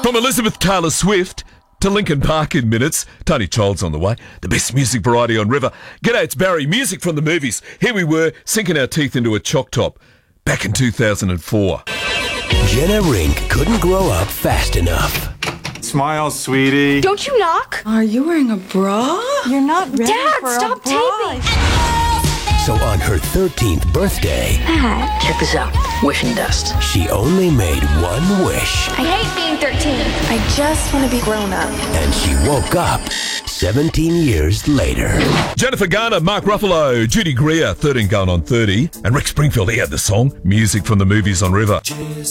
From Elizabeth Taylor Swift to Linkin Park in minutes, Tony Child's on the way. The best music variety on River. G'day, it's Barry. Music from the movies. Here we were, sinking our teeth into a choc top. Back in 2004. Jenna Rink couldn't grow up fast enough. Smile, sweetie. Don't you knock? Are you wearing a bra? You're not ready Dad, for stop a bra. taping. So on her 13th birthday, Dad. Check this out. Wishing dust. she only made one wish. I hate being 13. I just want to be grown up. And she woke up 17 years later. Jennifer Garner, Mark Ruffalo, Judy Greer, 13 going on 30. And Rick Springfield, he had the song Music from the Movies on River.